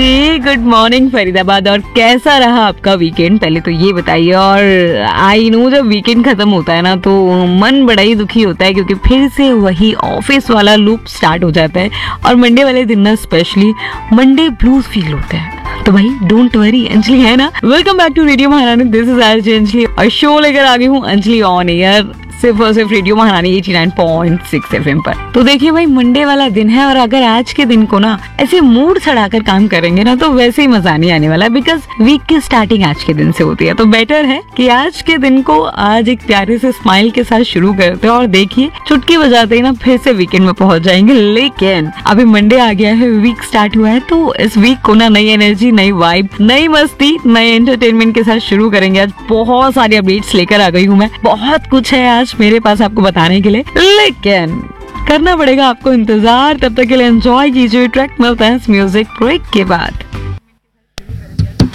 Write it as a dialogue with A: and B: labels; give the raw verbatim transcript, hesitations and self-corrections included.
A: Good morning Faridabad. और कैसा रहा आपका वीकेंड, पहले तो ये बताइए। और आई नो जब वीकेंड खत्म होता है ना तो मन बड़ा ही दुखी होता है, क्योंकि फिर से वही ऑफिस वाला लूप स्टार्ट हो जाता है। और मंडे वाले दिन ना स्पेशली मंडे ब्लूज फील होते हैं। तो भाई डोंट वरी, अंजलि है ना। वेलकम बैक टू रेडियो महारानी, दिस इज आरजे अंजलि और शो लेकर आ गई हूँ अंजलि ऑन एयर, सिर्फ और सिर्फ रेडियो महारानी eighty nine point six FM पर। तो देखिए भाई, मंडे वाला दिन है और अगर आज के दिन को ना ऐसे मूड चढ़ाकर काम करेंगे ना तो वैसे ही मजा नहीं आने वाला, बिकॉज वीक की स्टार्टिंग आज के दिन से होती है। तो बेटर है कि आज के दिन को आज एक प्यारे से स्माइल के साथ शुरू करते हैं और देखिए चुटकी बजाते ही ना फिर से वीकेंड में पहुंच जाएंगे। लेकिन अभी मंडे आ गया है, वीक स्टार्ट हुआ है, तो इस वीक को ना नई एनर्जी, नई वाइब, नई मस्ती, नए एंटरटेनमेंट के साथ शुरू करेंगे। आज बहुत सारी अपडेट्स लेकर आ गई हूँ मैं, बहुत कुछ है आज मेरे पास आपको बताने के लिए, लेकिन करना पड़ेगा आपको इंतजार। तब तक के लिए एंजॉय कीजिए। ट्रैक मिलता है इस म्यूजिक ब्रेक के बाद।